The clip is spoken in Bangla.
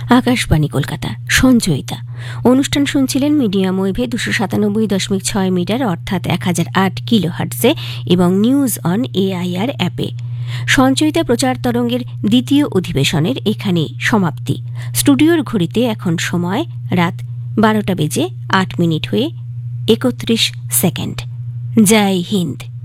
আকাশবাণী কলকাতা, সঞ্চয়িতা অনুষ্ঠান শুনছিলেন মিডিয়াম ওয়েভে 297.6 মিটার অর্থাৎ 1008 কিলোহার্টজে এবং নিউজ অন এআইআর অ্যাপে। সঞ্চয়িতা প্রচার তরঙ্গের দ্বিতীয় অধিবেশনের এখানে সমাপ্তি। স্টুডিওর ঘড়িতে এখন সময় রাত 12টা বেজে 8 মিনিট হয়ে 31 সেকেন্ড। জয় হিন্দ।